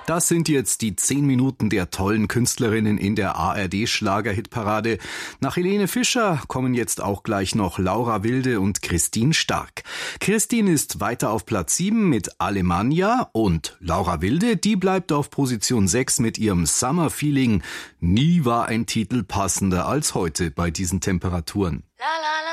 Das sind jetzt die 10 Minuten der tollen Künstlerinnen in der ARD-Schlager-Hitparade. Nach Helene Fischer kommen jetzt auch gleich noch Laura Wilde und Christine Stark. Christine ist weiter auf Platz 7 mit Alemannia und Laura Wilde, die bleibt auf Position 6 mit ihrem Summer Feeling. Nie war ein Titel passender als heute bei diesen Temperaturen. La la